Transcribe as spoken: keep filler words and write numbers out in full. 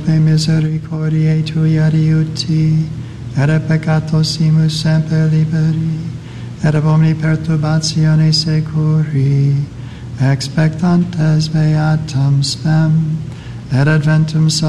per misericordiae tui adiuti, et a peccatosimus semper liberi, et ab omni perturbatione securi, expectantes beatam spem, et adventum